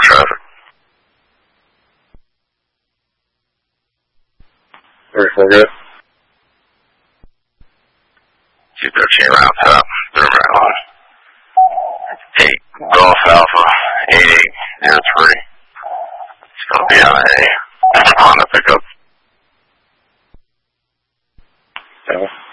traffic. 34 good. 213 rounds up. They're on 8 Golf Alpha 8803. It's going to be on a Honda pickup. Yeah.